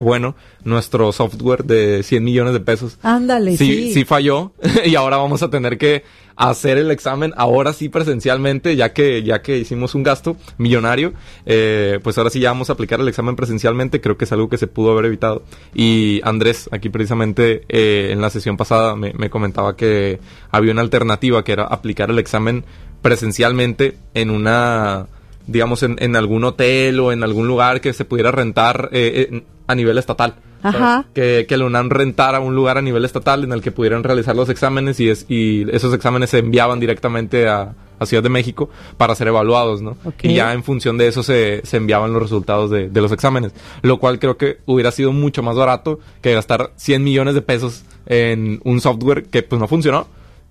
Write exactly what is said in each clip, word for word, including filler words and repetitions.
bueno, nuestro software de cien millones de pesos. Ándale, sí. Sí, sí falló y ahora vamos a tener que hacer el examen, ahora sí presencialmente, ya que ya que hicimos un gasto millonario, eh, pues ahora sí ya vamos a aplicar el examen presencialmente. Creo que es algo que se pudo haber evitado. Y Andrés, aquí precisamente eh, en la sesión pasada me, me comentaba que había una alternativa, que era aplicar el examen presencialmente en una... digamos, en, en algún hotel o en algún lugar que se pudiera rentar eh, eh, a nivel estatal. Ajá. Que, que la UNAM rentara un lugar a nivel estatal en el que pudieran realizar los exámenes y, es, y esos exámenes se enviaban directamente a, a Ciudad de México para ser evaluados, ¿no? Okay. Y ya en función de eso se, se enviaban los resultados de, de los exámenes. Lo cual creo que hubiera sido mucho más barato que gastar cien millones de pesos en un software que pues no funcionó.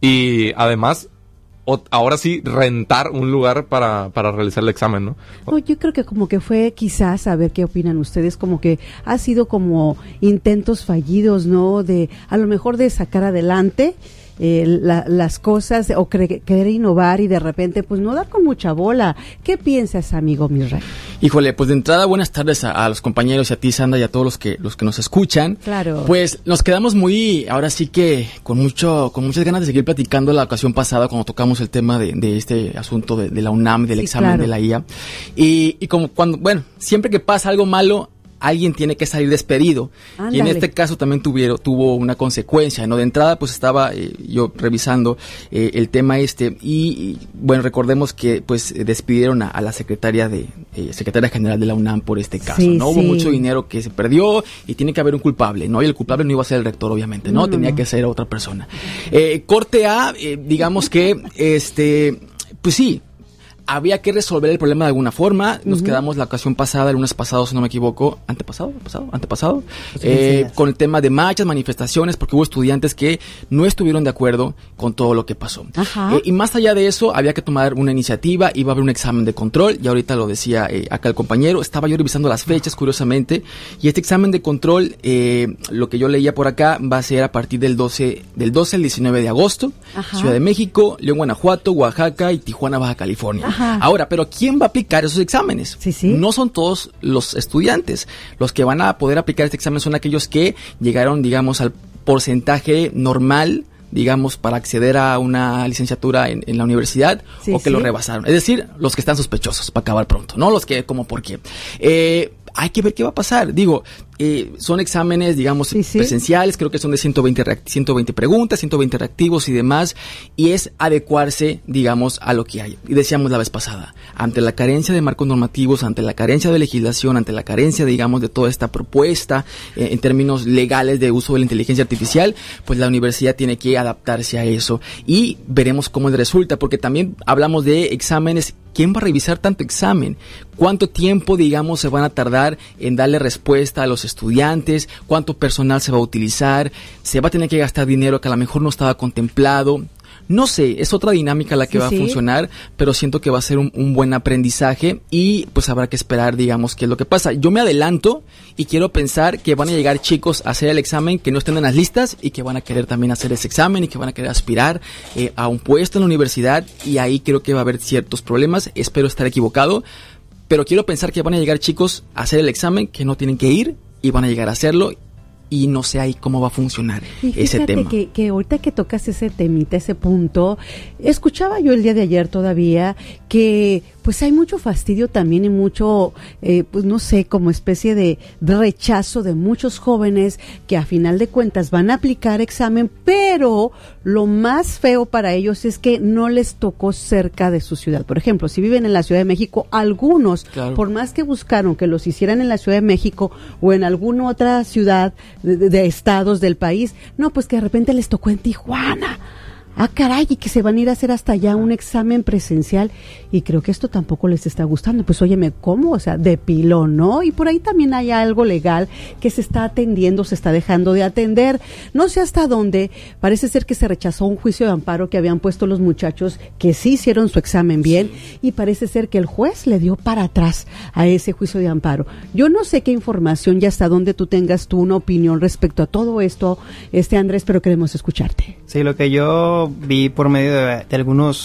Y además... O, ahora sí, rentar un lugar para, para realizar el examen, ¿no? No, yo creo que como que fue quizás, a ver qué opinan ustedes, como que ha sido como intentos fallidos, ¿no? De, a lo mejor de sacar adelante eh, la, las cosas o cre- querer innovar y de repente pues no dar con mucha bola. ¿Qué piensas, amigo Mirra? Híjole, pues de entrada buenas tardes a, a los compañeros y a ti, Sandra, y a todos los que los que nos escuchan. Claro. Pues nos quedamos muy, ahora sí que con mucho, con muchas ganas de seguir platicando la ocasión pasada cuando tocamos el tema de, de este asunto de, de la UNAM, del sí, examen claro. de la I A. Y, y como cuando, bueno, siempre que pasa algo malo, alguien tiene que salir despedido. Ándale. Y en este caso también tuvieron, tuvo una consecuencia, ¿no? De entrada, pues estaba eh, yo revisando eh, el tema este y, y, bueno, recordemos que pues despidieron a, a la secretaria de eh, secretaria general de la UNAM por este caso, sí, ¿no? Sí. Hubo mucho dinero que se perdió y tiene que haber un culpable, ¿no? Y el culpable no iba a ser el rector, obviamente, ¿no? No, no, Tenía no. que ser otra persona. Eh, corte A, eh, digamos que, este, pues sí, había que resolver el problema de alguna forma. Nos uh-huh. quedamos la ocasión pasada, el lunes pasado, si no me equivoco, antepasado, pasado, antepasado, pues eh, con el tema de marchas, manifestaciones, porque hubo estudiantes que no estuvieron de acuerdo con todo lo que pasó. Eh, y más allá de eso, había que tomar una iniciativa, iba a haber un examen de control, y ahorita lo decía eh, acá el compañero, estaba yo revisando las fechas, curiosamente, y este examen de control, eh, lo que yo leía por acá, va a ser a partir del doce, del doce al diecinueve de agosto, Ajá. Ciudad de México, León, Guanajuato, Oaxaca y Tijuana, Baja California. Ajá. Ahora, pero ¿quién va a aplicar esos exámenes? Sí, sí. No son todos los estudiantes. Los que van a poder aplicar este examen son aquellos que llegaron, digamos, al porcentaje normal, digamos, para acceder a una licenciatura en, en la universidad, sí, o que sí. lo rebasaron. Es decir, los que están sospechosos, para acabar pronto, ¿no? Los que, como por qué. Eh, hay que ver qué va a pasar. Digo, eh, son exámenes, digamos, sí, sí. presenciales, creo que son de ciento veinte, react- ciento veinte preguntas, ciento veinte reactivos y demás, y es adecuarse, digamos, a lo que hay. Y decíamos la vez pasada, ante la carencia de marcos normativos, ante la carencia de legislación, ante la carencia, digamos, de toda esta propuesta eh, en términos legales de uso de la inteligencia artificial, pues la universidad tiene que adaptarse a eso y veremos cómo le resulta, porque también hablamos de exámenes. ¿Quién va a revisar tanto examen? ¿Cuánto tiempo, digamos, se van a tardar en darle respuesta a los estudiantes? ¿Cuánto personal se va a utilizar? ¿Se va a tener que gastar dinero que a lo mejor no estaba contemplado? No sé, es otra dinámica la que sí, va a sí. funcionar, pero siento que va a ser un, un buen aprendizaje y pues habrá que esperar, digamos, qué es lo que pasa. Yo me adelanto y quiero pensar que van a llegar chicos a hacer el examen que no estén en las listas y que van a querer también hacer ese examen y que van a querer aspirar eh, a un puesto en la universidad, y ahí creo que va a haber ciertos problemas. Espero estar equivocado, pero quiero pensar que van a llegar chicos a hacer el examen que no tienen que ir y van a llegar a hacerlo. Y no sé ahí cómo va a funcionar ese tema. Que, que ahorita que tocas ese temita, ese punto, escuchaba yo el día de ayer todavía que pues hay mucho fastidio también y mucho, eh, pues no sé, como especie de, de rechazo de muchos jóvenes que a final de cuentas van a aplicar examen, pero lo más feo para ellos es que no les tocó cerca de su ciudad. Por ejemplo, si viven en la Ciudad de México, algunos, claro. por más que buscaron que los hicieran en la Ciudad de México o en alguna otra ciudad de, de, de estados del país, no, pues que de repente les tocó en Tijuana. Ah, caray, y que se van a ir a hacer hasta allá un examen presencial, y creo que esto tampoco les está gustando. Pues óyeme, ¿cómo? O sea, de pilón, ¿no? Y por ahí también hay algo legal que se está atendiendo, se está dejando de atender. No sé hasta dónde, parece ser que se rechazó un juicio de amparo que habían puesto los muchachos que sí hicieron su examen bien, y parece ser que el juez le dio para atrás a ese juicio de amparo. Yo no sé qué información y hasta dónde tú tengas tú una opinión respecto a todo esto, este Andrés, pero queremos escucharte. Sí, lo que yo vi por medio de, de algunos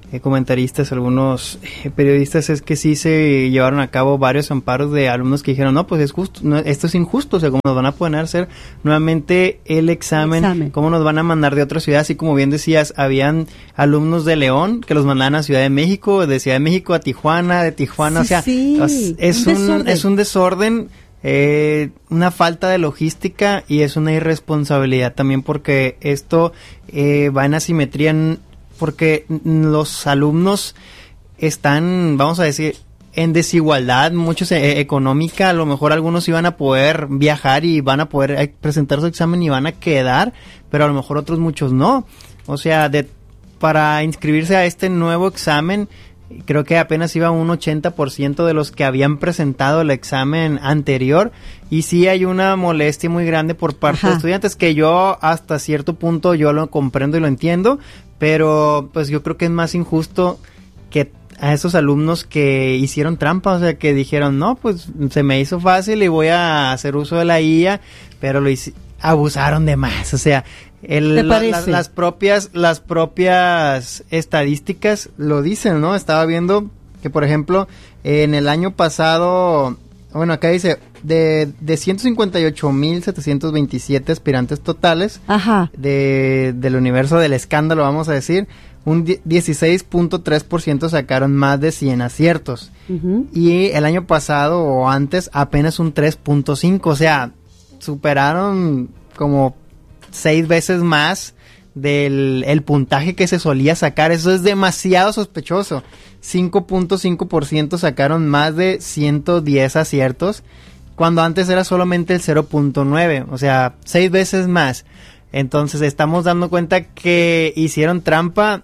eh, comentaristas, algunos eh, periodistas, es que sí se llevaron a cabo varios amparos de alumnos que dijeron, no, pues es justo, no, esto es injusto, o sea, ¿cómo nos van a poner a hacer nuevamente el examen? examen? ¿Cómo nos van a mandar de otra ciudad? Así como bien decías, habían alumnos de León que los mandaban a Ciudad de México, de Ciudad de México a Tijuana, de Tijuana, sí, o sea, sí, es, es, un, un es un desorden, eh, una falta de logística y es una irresponsabilidad también porque esto eh, va en asimetría en, porque los alumnos están, vamos a decir, en desigualdad, muchos eh, económica, a lo mejor algunos iban a poder viajar y van a poder eh, presentar su examen y van a quedar, pero a lo mejor otros muchos no. O sea, de para inscribirse a este nuevo examen, creo que apenas iba un ochenta por ciento de los que habían presentado el examen anterior y sí hay una molestia muy grande por parte Ajá. de estudiantes que yo hasta cierto punto yo lo comprendo y lo entiendo, pero pues yo creo que es más injusto que a esos alumnos que hicieron trampa, o sea, que dijeron, no, pues se me hizo fácil y voy a hacer uso de la I A, pero lo hice, abusaron de más, o sea, el, la, la, las propias las propias estadísticas lo dicen, ¿no? Estaba viendo que, por ejemplo, en el año pasado, bueno, acá dice, de, de ciento cincuenta y ocho mil setecientos veintisiete aspirantes totales, Ajá. de del universo del escándalo, vamos a decir, un dieciséis punto tres por ciento sacaron más de cien aciertos. Uh-huh. Y el año pasado o antes apenas un tres punto cinco, o sea, superaron como seis veces más del el puntaje que se solía sacar. Eso es demasiado sospechoso. cinco punto cinco por ciento sacaron más de ciento diez aciertos, cuando antes era solamente el cero punto nueve, o sea, seis veces más. Entonces estamos dando cuenta que hicieron trampa.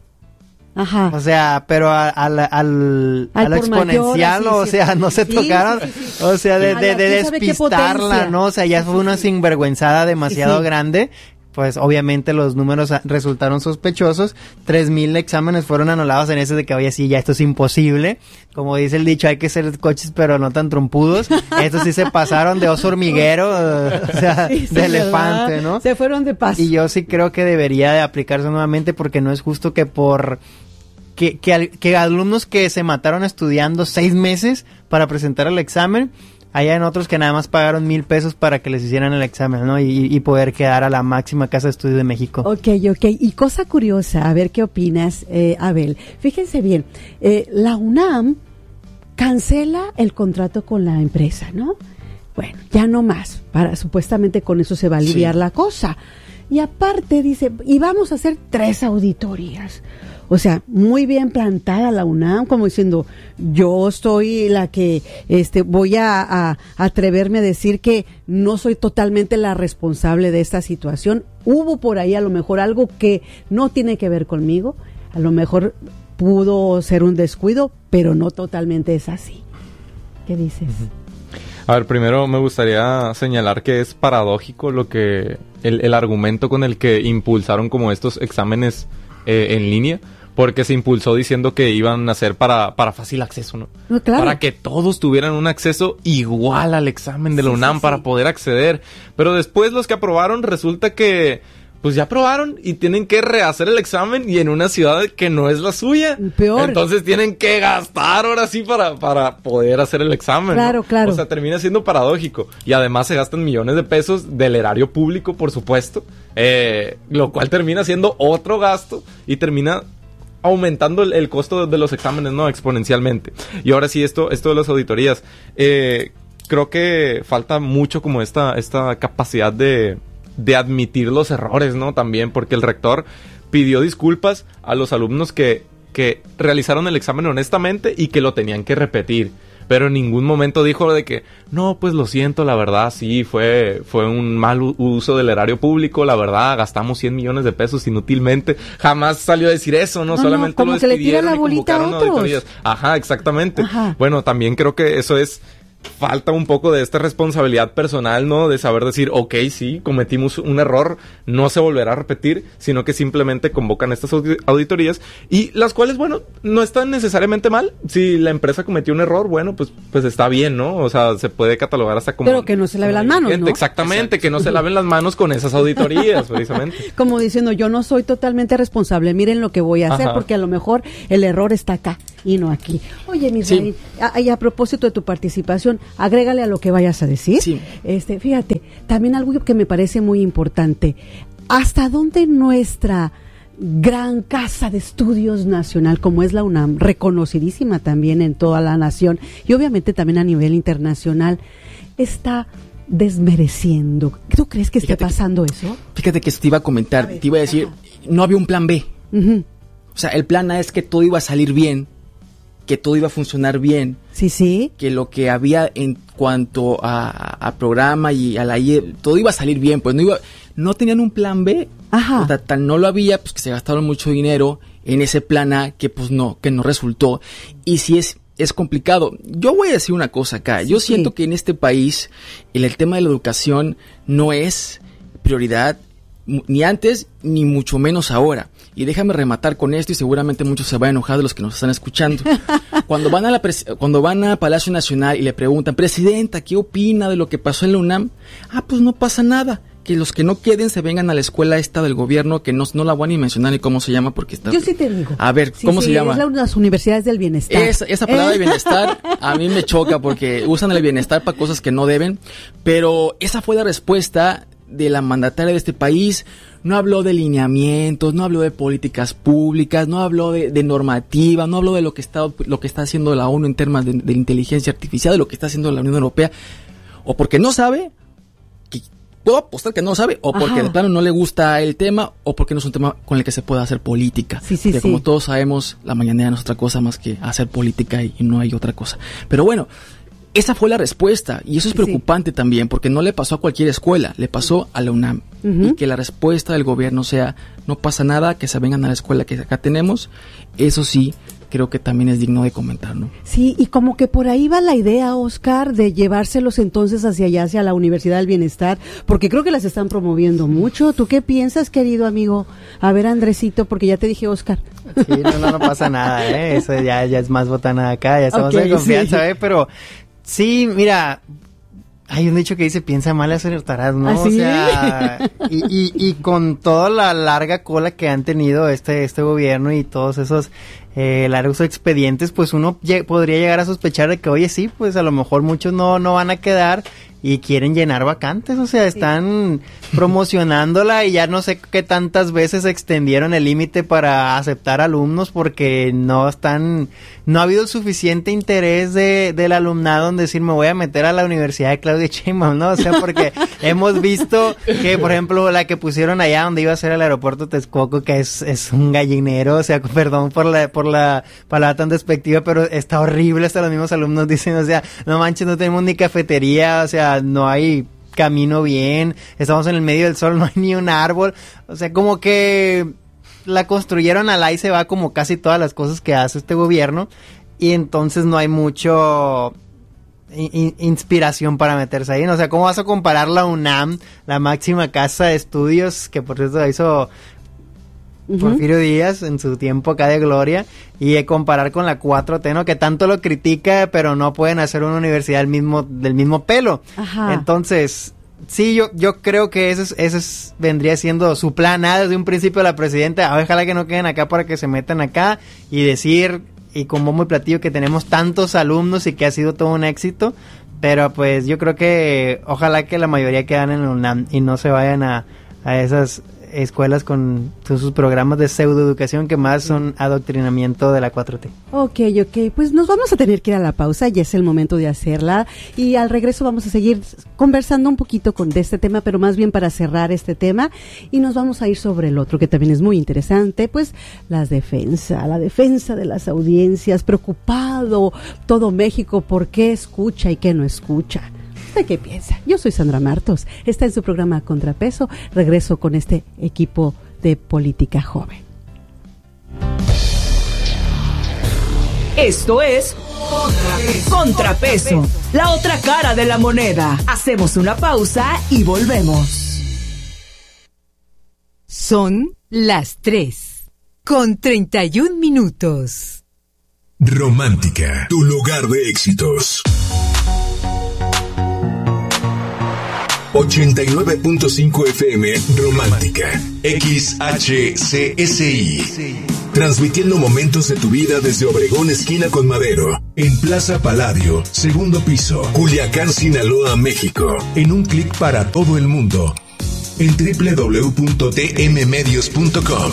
Ajá. O sea, pero a, a la, al, al a la exponencial, mayor, o sí, sea, no se sí, tocaron, sí, sí, sí. o sea, de, de, de despistarla, ¿no? O sea, ya fue una sinvergüenzada demasiado sí, sí. grande. Pues obviamente los números resultaron sospechosos. Tres mil exámenes fueron anulados en ese de que, oye, sí, ya esto es imposible. Como dice el dicho, hay que ser coches pero no tan trompudos. Estos sí se pasaron de oso hormiguero, o sea, sí, sí, de elefante, ¿verdad? ¿No? Se fueron de paso. Y yo sí creo que debería de aplicarse nuevamente porque no es justo que por... Que, que, que alumnos que se mataron estudiando seis meses para presentar el examen, hayan otros que nada más pagaron mil pesos para que les hicieran el examen, ¿no? Y, y poder quedar a la máxima casa de estudios de México. Ok, ok. Y cosa curiosa, a ver qué opinas, eh, Abel. Fíjense bien, eh, la UNAM cancela el contrato con la empresa, ¿no? Bueno, ya no más. Para, supuestamente con eso se va a aliviar sí. la cosa. Y aparte dice, y vamos a hacer tres auditorías. O sea, muy bien plantada la UNAM, como diciendo, yo soy la que este voy a, a atreverme a decir que no soy totalmente la responsable de esta situación. Hubo por ahí a lo mejor algo que no tiene que ver conmigo, a lo mejor pudo ser un descuido, pero no totalmente es así. ¿Qué dices? A ver, primero me gustaría señalar que es paradójico lo que el, el argumento con el que impulsaron como estos exámenes eh, en línea. Porque se impulsó diciendo que iban a ser para, para fácil acceso, ¿no? No, claro. Para que todos tuvieran un acceso igual al examen de la sí, UNAM sí, para sí. poder acceder. Pero después los que aprobaron resulta que pues ya aprobaron y tienen que rehacer el examen y en una ciudad que no es la suya. Peor. Entonces tienen que gastar ahora sí para, para poder hacer el examen. Claro, ¿no? claro. O sea, termina siendo paradójico. Y además se gastan millones de pesos del erario público, por supuesto. Eh, lo cual termina siendo otro gasto y termina aumentando el, el costo de los exámenes, ¿no? Exponencialmente. Y ahora sí, esto, esto de las auditorías. Eh, creo que falta mucho como esta, esta capacidad de, de admitir los errores, ¿no? También, porque el rector pidió disculpas a los alumnos que, que realizaron el examen honestamente y que lo tenían que repetir. Pero en ningún momento dijo de que, no, pues lo siento, la verdad, sí, fue fue un mal uso del erario público, la verdad, gastamos cien millones de pesos inútilmente. Jamás salió a decir eso, ¿no? no Solamente no, como lo que le tira la y bolita a convocaron otros. auditorías. Ajá, exactamente. Ajá. Bueno, también creo que eso es falta un poco de esta responsabilidad personal, ¿no? De saber decir, ok, sí, cometimos un error, no se volverá a repetir, sino que simplemente convocan estas audi- auditorías y las cuales, bueno, no están necesariamente mal. Si la empresa cometió un error, bueno, pues pues está bien, ¿no? O sea, se puede catalogar hasta como... Pero que no se lave las manos, ¿no? Exactamente, Exacto. que no se laven las manos con esas auditorías, precisamente. Como diciendo, yo no soy totalmente responsable, miren lo que voy a hacer, Ajá. porque a lo mejor el error está acá y no aquí. Oye, mi Sí. rey, a, y a propósito de tu participación, agrégale a lo que vayas a decir. Sí. Este, fíjate, también algo que me parece muy importante. ¿Hasta dónde nuestra gran casa de estudios nacional, como es la UNAM, reconocidísima también en toda la nación y obviamente también a nivel internacional, está desmereciendo? ¿Tú crees que esté Fíjate que- pasando eso? Fíjate que te iba a comentar, A ver, te iba a decir, ajá. no había un plan B. Ujú. O sea, el plan A es que todo iba a salir bien, que todo iba a funcionar bien, Sí, sí. que lo que había en cuanto a, a programa y a la I E, todo iba a salir bien, pues no iba, no tenían un plan B. Ajá. O sea, tal no lo había, pues que se gastaron mucho dinero en ese plan A que pues no, que no resultó. Y si es, es complicado. Yo voy a decir una cosa acá. Yo Sí. siento que en este país el, el tema de la educación no es prioridad mu- ni antes ni mucho menos ahora. Y déjame rematar con esto y seguramente muchos se van a enojar de los que nos están escuchando. Cuando van a la pres- cuando van a Palacio Nacional y le preguntan, presidenta, ¿qué opina de lo que pasó en la UNAM? Ah, pues no pasa nada. Que los que no queden se vengan a la escuela esta del gobierno, que no, no la voy a ni mencionar ni cómo se llama porque está... Yo sí te digo. A ver, Sí, ¿cómo sí, se llama? Es la, las universidades del bienestar. Esa, esa palabra ¿Eh? de bienestar a mí me choca porque usan el bienestar para cosas que no deben, pero esa fue la respuesta de la mandataria de este país. No habló de lineamientos, no habló de políticas públicas, no habló de, de normativa, no habló de lo que está lo que está haciendo la ONU en temas de, de inteligencia artificial, de lo que está haciendo la Unión Europea, o porque no sabe, que puedo apostar que no lo sabe, o porque Ajá. de plano no le gusta el tema, o porque no es un tema con el que se pueda hacer política. Sí, sí, Porque sí. como todos sabemos, la mañanera no es otra cosa más que hacer política y, y no hay otra cosa. Pero bueno, esa fue la respuesta y eso es Sí. preocupante también porque no le pasó a cualquier escuela, le pasó a la UNAM. Ujú. Y que la respuesta del gobierno sea, no pasa nada, que se vengan a la escuela que acá tenemos, eso sí, creo que también es digno de comentar, ¿no? Sí, y como que por ahí va la idea, Oscar, de llevárselos entonces hacia allá, hacia la Universidad del Bienestar, porque creo que las están promoviendo mucho. ¿Tú qué piensas, querido amigo? A ver, Andresito, porque ya te dije, Oscar. Sí, no, no, no pasa nada, ¿eh? Eso ya, ya es más botana de acá, ya estamos Ok, en confianza, sí. ¿eh? Pero sí, mira, hay un dicho que dice, piensa mal y acertarás, ¿no? ¿Ah, sí? O sea, y, y, y con toda la larga cola que han tenido este, este gobierno y todos esos eh, largos expedientes, pues uno lle- podría llegar a sospechar de que, oye, sí, pues a lo mejor muchos no, no van a quedar y quieren llenar vacantes, o sea, están promocionándola y ya no sé qué tantas veces extendieron el límite para aceptar alumnos porque no están, no ha habido suficiente interés de, del alumnado en decir me voy a meter a la Universidad de Claudia Sheinbaum, ¿no? O sea, porque hemos visto que, por ejemplo, la que pusieron allá donde iba a ser el aeropuerto Texcoco, que es, es un gallinero, o sea, perdón por la, por la palabra tan despectiva, pero está horrible, hasta los mismos alumnos dicen, o sea, no manches, no tenemos ni cafetería, o sea, no hay camino bien, estamos en el medio del sol, no hay ni un árbol, o sea, como que la construyeron al ahí se va como casi todas las cosas que hace este gobierno y entonces no hay mucho in- inspiración para meterse ahí, ¿no? O sea, ¿cómo vas a comparar la UNAM, la máxima casa de estudios que por cierto hizo Porfirio Díaz en su tiempo acá de gloria y eh, comparar con la cuatro T, ¿no? Que tanto lo critica, pero no pueden hacer una universidad del mismo del mismo pelo. Ajá. Entonces, sí, yo yo creo que ese es, ese es, vendría siendo su plan A desde un principio de la presidenta. Ojalá que no queden acá para que se metan acá y decir, y con bombo y platillo, que tenemos tantos alumnos y que ha sido todo un éxito. Pero pues yo creo que ojalá que la mayoría quedan en la UNAM y no se vayan a, a esas escuelas con sus programas de pseudoeducación que más son adoctrinamiento de la cuatro T. Ok, ok, pues nos vamos a tener que ir a la pausa, ya es el momento de hacerla y al regreso vamos a seguir conversando un poquito con de este tema, pero más bien para cerrar este tema y nos vamos a ir sobre el otro que también es muy interesante, pues las defensa, la defensa de las audiencias, preocupado todo México por qué escucha y qué no escucha. ¿Usted qué piensa? Yo soy Sandra Martos, está en su programa Contrapeso, regreso con este equipo de Política Joven. Esto es Contrapeso, la otra cara de la moneda. Hacemos una pausa y volvemos. Son las tres, con treinta y un minutos. Romántica, tu lugar de éxitos. ochenta y nueve punto cinco F M Romántica. X H C S I. Transmitiendo momentos de tu vida desde Obregón, esquina con Madero. En Plaza Palladio, segundo piso, Culiacán, Sinaloa, México. En un clic para todo el mundo. En doble u doble u doble u punto t m medios punto com.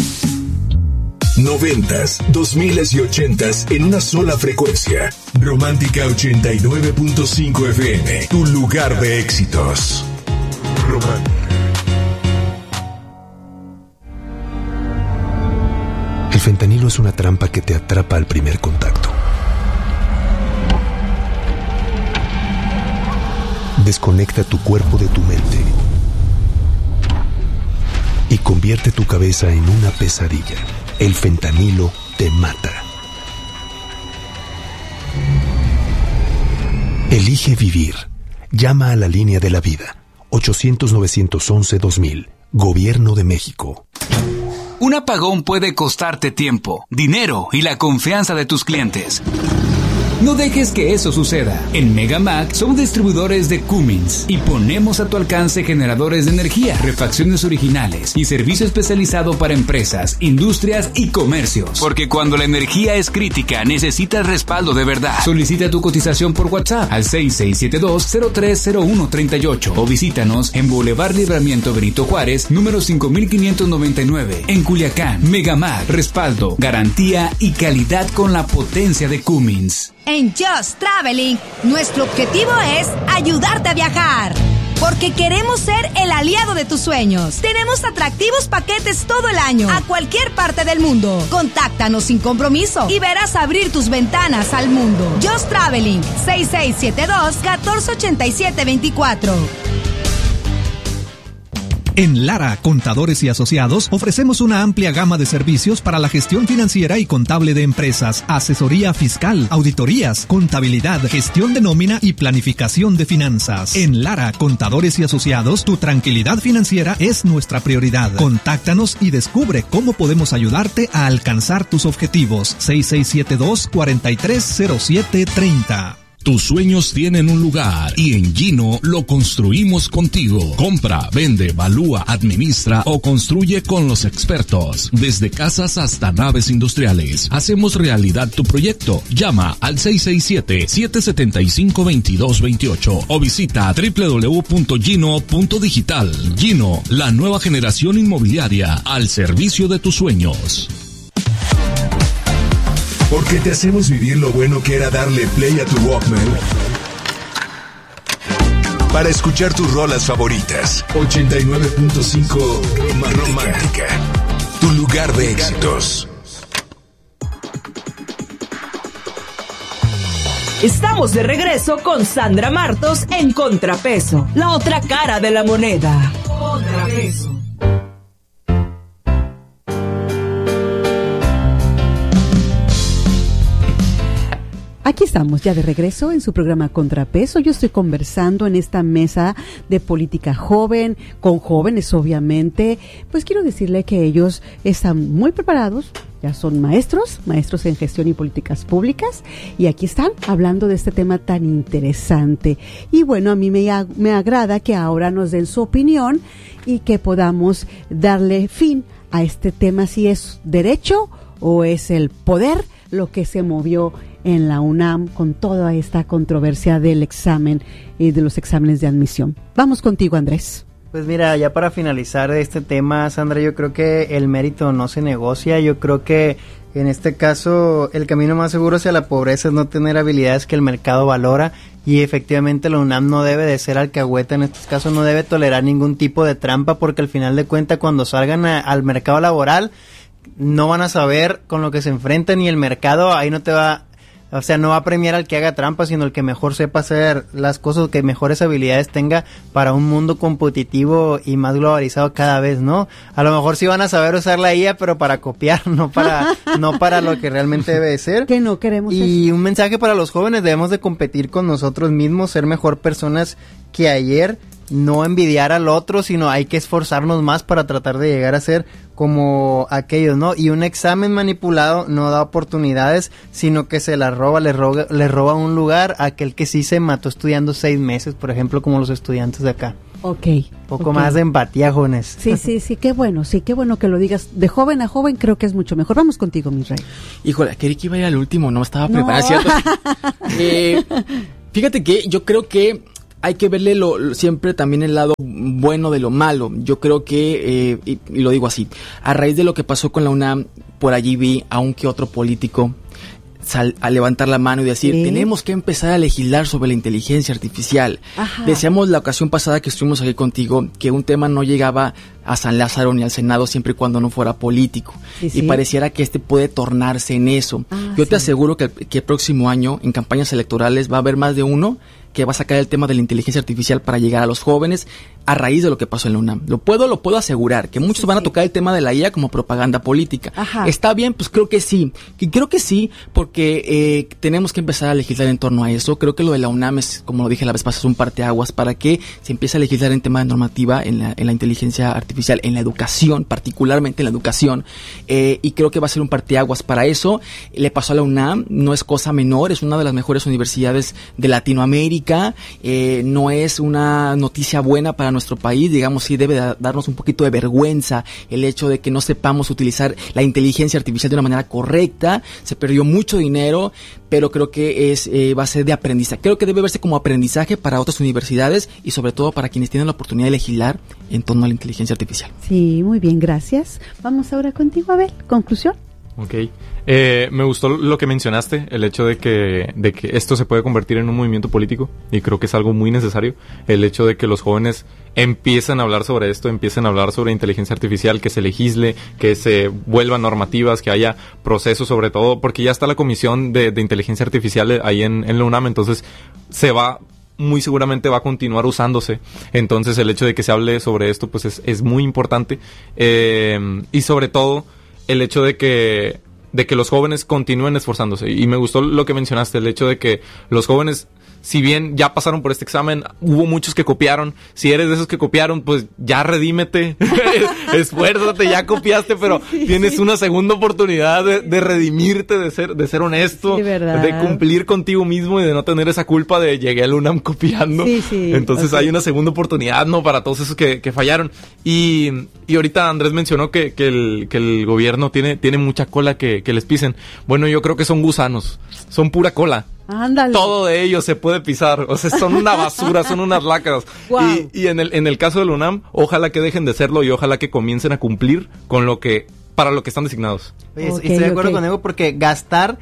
Noventas, dos miles y ochentas en una sola frecuencia. Romántica ochenta y nueve punto cinco F M, tu lugar de éxitos. Romántica. El fentanilo es una trampa que te atrapa al primer contacto. Desconecta tu cuerpo de tu mente y convierte tu cabeza en una pesadilla. El fentanilo te mata. Elige vivir. Llama a la línea de la vida. ochocientos, novecientos once, dos mil. Gobierno de México. Un apagón puede costarte tiempo, dinero y la confianza de tus clientes. No dejes que eso suceda. En Megamac somos distribuidores de Cummins y ponemos a tu alcance generadores de energía, refacciones originales y servicio especializado para empresas, industrias y comercios. Porque cuando la energía es crítica, necesitas respaldo de verdad. Solicita tu cotización por WhatsApp al seis seis siete dos, cero tres cero uno tres ocho o visítanos en Boulevard Libramiento Benito Juárez, número cinco mil quinientos noventa y nueve, en Culiacán. Megamac, respaldo, garantía y calidad con la potencia de Cummins. En Just Traveling, nuestro objetivo es ayudarte a viajar, porque queremos ser el aliado de tus sueños. Tenemos atractivos paquetes todo el año, a cualquier parte del mundo. Contáctanos sin compromiso y verás abrir tus ventanas al mundo. Just Traveling, seis seis siete dos, uno cuatro ocho siete dos cuatro. En Lara, Contadores y Asociados, ofrecemos una amplia gama de servicios para la gestión financiera y contable de empresas, asesoría fiscal, auditorías, contabilidad, gestión de nómina y planificación de finanzas. En Lara, Contadores y Asociados, tu tranquilidad financiera es nuestra prioridad. Contáctanos y descubre cómo podemos ayudarte a alcanzar tus objetivos. seis seis siete dos, cuatro tres cero siete tres cero. Tus sueños tienen un lugar y en Gino lo construimos contigo. Compra, vende, valúa, administra o construye con los expertos. Desde casas hasta naves industriales. Hacemos realidad tu proyecto. Llama al seis seis siete, siete siete cinco, dos dos dos ocho o visita doble u doble u doble u punto gino punto digital. Gino, la nueva generación inmobiliaria al servicio de tus sueños. Porque te hacemos vivir lo bueno que era darle play a tu Walkman para escuchar tus rolas favoritas. ochenta y nueve punto cinco Romántica, tu lugar de éxitos. Estamos de regreso con Sandra Martos en Contrapeso, la otra cara de la moneda. Contrapeso. Aquí estamos ya de regreso en su programa Contrapeso. Yo estoy conversando en esta mesa de política joven, con jóvenes obviamente. Pues quiero decirle que ellos están muy preparados, ya son maestros, maestros en gestión y políticas públicas, y aquí están hablando de este tema tan interesante. Y bueno, a mí me, me agrada que ahora nos den su opinión y que podamos darle fin a este tema, si es derecho o es el poder lo que se movió en la UNAM con toda esta controversia del examen y de los exámenes de admisión. Vamos contigo, Andrés. Pues mira, ya para finalizar este tema, Sandra, yo creo que el mérito no se negocia. Yo creo que en este caso el camino más seguro hacia la pobreza es no tener habilidades que el mercado valora, y efectivamente la UNAM no debe de ser alcahueta en estos casos, no debe tolerar ningún tipo de trampa, porque al final de cuentas cuando salgan a, al mercado laboral no van a saber con lo que se enfrentan, y el mercado ahí no te va O sea, no va a premiar al que haga trampa, sino el que mejor sepa hacer las cosas, que mejores habilidades tenga para un mundo competitivo y más globalizado cada vez, ¿no? A lo mejor sí van a saber usar la I A, pero para copiar, no para no para lo que realmente debe ser. Que no queremos. Y eso. Un mensaje para los jóvenes: debemos de competir con nosotros mismos, ser mejor personas que ayer, no envidiar al otro, sino hay que esforzarnos más para tratar de llegar a ser como aquellos, ¿no? Y un examen manipulado no da oportunidades, sino que se la roba, le roba, le roba un lugar a aquel que sí se mató estudiando seis meses, por ejemplo, como los estudiantes de acá. Ok. Un poco okay. más de empatía, jóvenes. Sí, sí, sí, qué bueno, sí, qué bueno que lo digas. De joven a joven creo que es mucho mejor. Vamos contigo, mi rey. Híjole, quería que iba a ir al último, no estaba No. preparado, ¿cierto? eh, fíjate que yo creo que hay que verle lo, lo, siempre también el lado bueno de lo malo. Yo creo que, eh, y, y lo digo así, a raíz de lo que pasó con la UNAM, por allí vi a un que otro político sal, a levantar la mano y decir, ¿sí? Tenemos que empezar a legislar sobre la inteligencia artificial. Ajá. Decíamos la ocasión pasada que estuvimos aquí contigo que un tema no llegaba a San Lázaro ni al Senado siempre y cuando no fuera político. Sí, sí. Y pareciera que este puede tornarse en eso. Ah, Yo te sí. aseguro que, que el próximo año, en campañas electorales, va a haber más de uno que va a sacar el tema de la inteligencia artificial para llegar a los jóvenes a raíz de lo que pasó en la UNAM. Lo puedo, lo puedo asegurar, que muchos sí, van a tocar el tema de la I A como propaganda política. Ajá. ¿Está bien? Pues creo que sí. Que creo que sí, porque eh, tenemos que empezar a legislar en torno a eso. Creo que lo de la UNAM es, como lo dije la vez pasada, es un parteaguas para que se empiece a legislar en tema de normativa en la, en la inteligencia artificial, en la educación, particularmente en la educación. Eh, y creo que va a ser un parteaguas para eso. Le pasó a la UNAM, no es cosa menor, es una de las mejores universidades de Latinoamérica. Eh, no es una noticia buena para nuestro país, digamos, sí debe da, darnos un poquito de vergüenza el hecho de que no sepamos utilizar la inteligencia artificial de una manera correcta. Se perdió mucho dinero, pero creo que es eh, va a ser de aprendizaje. Creo que debe verse como aprendizaje para otras universidades y sobre todo para quienes tienen la oportunidad de legislar en torno a la inteligencia artificial. Sí, muy bien, gracias. Vamos ahora contigo, a ver, conclusión. Ok, eh, me gustó lo que mencionaste, el hecho de que, de que esto se puede convertir en un movimiento político y creo que es algo muy necesario, el hecho de que los jóvenes empiecen a hablar sobre esto, empiecen a hablar sobre inteligencia artificial, que se legisle, que se vuelvan normativas, que haya procesos sobre todo, porque ya está la comisión de, de inteligencia artificial ahí en, en la UNAM, entonces se va... muy seguramente va a continuar usándose. Entonces el hecho de que se hable sobre esto pues es, es muy importante, eh, y sobre todo el hecho de que de que los jóvenes continúen esforzándose. Y me gustó lo que mencionaste, el hecho de que los jóvenes, si bien ya pasaron por este examen, hubo muchos que copiaron. Si eres de esos que copiaron, pues ya redímete, esfuérzate, ya copiaste, pero sí, sí, tienes sí. una segunda oportunidad de, de redimirte, de ser de ser honesto, sí, de cumplir contigo mismo y de no tener esa culpa de llegué al UNAM copiando. Sí, sí, Entonces okay. hay una segunda oportunidad, ¿no? Para todos esos que, que fallaron. Y, y ahorita Andrés mencionó que, que, el, que el gobierno tiene, tiene mucha cola que, que les pisen. Bueno, yo creo que son gusanos, son pura cola. Ándale. Todo de ellos se puede pisar, o sea, son una basura, son unas lacras. Wow. Y, y en el en el caso del UNAM, ojalá que dejen de serlo y ojalá que comiencen a cumplir con lo que para lo que están designados. Oye, okay, estoy de acuerdo okay. contigo porque gastar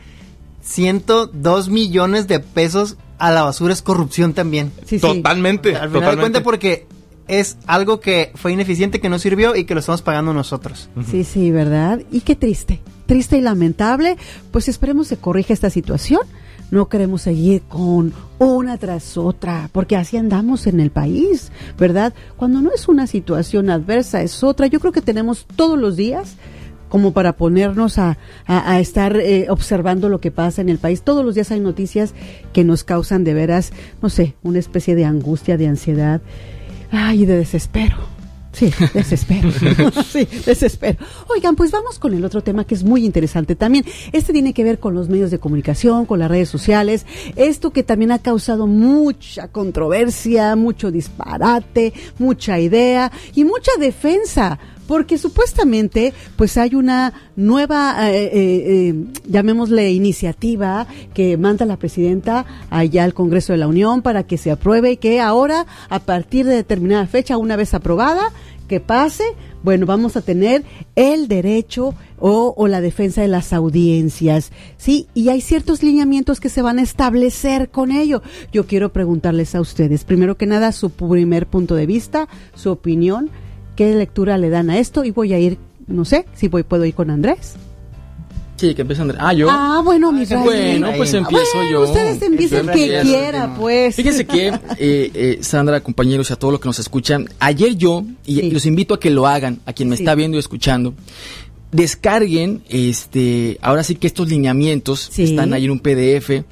ciento dos millones de pesos a la basura es corrupción también. Sí, totalmente. Sí. Al final totalmente. de cuentas porque es algo que fue ineficiente, que no sirvió y que lo estamos pagando nosotros. Uh-huh. Sí, sí, ¿verdad? Y qué triste, triste y lamentable. Pues esperemos se corrija esta situación. No queremos seguir con una tras otra, porque así andamos en el país, ¿verdad? Cuando no es una situación adversa, es otra. Yo creo que tenemos todos los días como para ponernos a, a, a estar eh, observando lo que pasa en el país. Todos los días hay noticias que nos causan de veras, no sé, una especie de angustia, de ansiedad, ay, de desespero. Sí, desespero. Sí, desespero. Oigan, pues vamos con el otro tema que es muy interesante también. Este tiene que ver con los medios de comunicación, con las redes sociales. Esto que también ha causado mucha controversia, mucho disparate, mucha idea y mucha defensa. Porque supuestamente pues hay una nueva, eh, eh, eh, llamémosle iniciativa que manda la presidenta allá al Congreso de la Unión para que se apruebe y que ahora a partir de determinada fecha, una vez aprobada, que pase, bueno, vamos a tener el derecho o, o la defensa de las audiencias, ¿sí? Y hay ciertos lineamientos que se van a establecer con ello. Yo quiero preguntarles a ustedes, primero que nada, su primer punto de vista, su opinión. ¿Qué lectura le dan a esto? Y voy a ir, no sé, si voy, puedo ir con Andrés. Sí, que empieza Andrea. Ah, ¿yo? Ah, bueno, mi Ray. Bueno, pues empiezo bueno, yo. Ustedes empiecen que quiera, pues. Fíjense que, eh, eh, Sandra, compañeros y a todos los que nos escuchan, ayer yo, y sí. los invito a que lo hagan, a quien me sí. está viendo y escuchando, descarguen, este, ahora sí que estos lineamientos sí. están ahí en un P D F,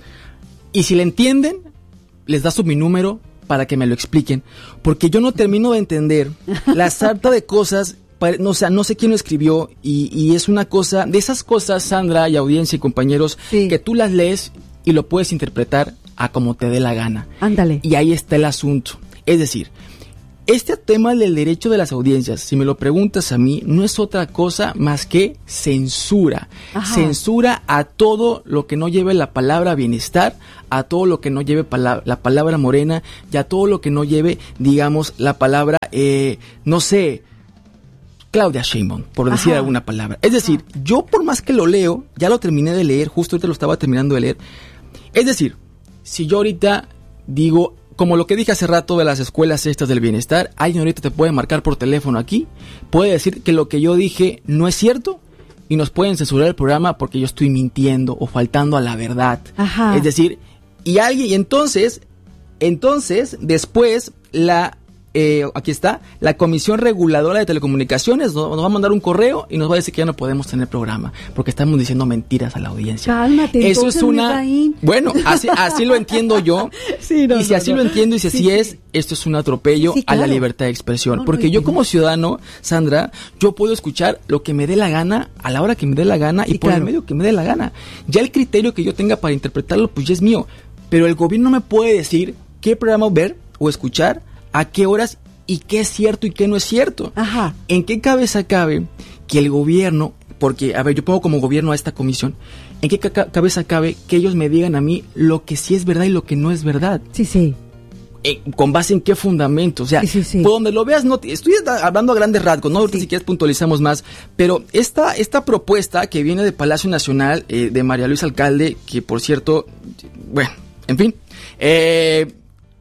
y si le entienden, les da su mi número para que me lo expliquen, porque yo no termino de entender la sarta de cosas. No, o sea, no sé quién lo escribió y, y es una cosa, de esas cosas, Sandra y audiencia y compañeros, sí. que tú las lees y lo puedes interpretar a como te dé la gana. Ándale. Y ahí está el asunto. Es decir, este tema del derecho de las audiencias, si me lo preguntas a mí, no es otra cosa más que censura. Ajá. Censura a todo lo que no lleve la palabra bienestar, a todo lo que no lleve pala- la palabra morena y a todo lo que no lleve, digamos, la palabra, eh, no sé, Claudia Sheinbaum, por decir Ajá. alguna palabra. Es decir, Ajá. yo por más que lo leo, ya lo terminé de leer, justo ahorita lo estaba terminando de leer. Es decir, si yo ahorita digo, como lo que dije hace rato de las escuelas estas del bienestar, alguien ahorita te puede marcar por teléfono aquí, puede decir que lo que yo dije no es cierto y nos pueden censurar el programa porque yo estoy mintiendo o faltando a la verdad. Ajá. Es decir, y alguien, y entonces, entonces, después, la... Eh, aquí está, la Comisión Reguladora de Telecomunicaciones nos, nos va a mandar un correo y nos va a decir que ya no podemos tener programa porque estamos diciendo mentiras a la audiencia. Cálmate, eso es una, bueno, así, así lo entiendo yo. Sí, no, y si no, así no. lo entiendo y si sí, así sí. es, esto es un atropello sí, claro. a la libertad de expresión. No, porque no, yo no. como ciudadano, Sandra, yo puedo escuchar lo que me dé la gana a la hora que me dé la gana sí, y por claro. el medio que me dé la gana. Ya el criterio que yo tenga para interpretarlo, pues ya es mío. Pero el gobierno me puede decir qué programa ver o escuchar, a qué horas y qué es cierto y qué no es cierto. Ajá. ¿En qué cabeza cabe que el gobierno, porque, a ver, yo pongo como gobierno a esta comisión, ¿en qué ca- cabeza cabe que ellos me digan a mí lo que sí es verdad y lo que no es verdad? Sí, sí. Eh, ¿Con base en qué fundamento? O sea, sí, sí, sí. por donde lo veas, no te, estoy hablando a grandes rasgos, ¿no? Ahorita sí. si quieres puntualizamos más, pero esta, esta propuesta que viene de Palacio Nacional, eh, de María Luisa Alcalde, que por cierto, bueno, en fin, eh...